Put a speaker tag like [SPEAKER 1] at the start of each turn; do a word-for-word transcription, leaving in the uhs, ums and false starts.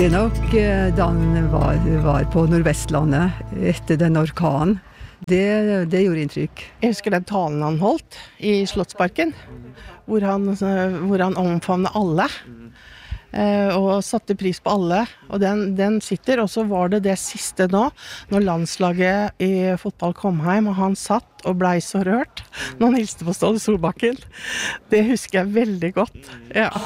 [SPEAKER 1] Det er nok eh, da han var, var på Nordvestlandet etter den orkanen. Det, det gjorde inntrykk.
[SPEAKER 2] Jeg husker den talen han holdt i Slottsparken, hvor han, hvor han omfavnet alle, eh, og satte pris på alle. Og den, den sitter, og så var det det siste nå, når landslaget i fotball kom hjem, og han satt og blei så rørt, når han hilste på Ståle Solbakken. Det husker jeg veldig godt, ja.